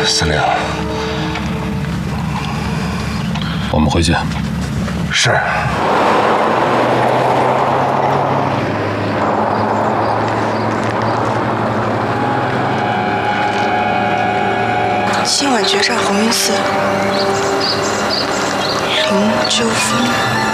司令， 我们回去。 是。 今晚决战红云寺，灵纠纷。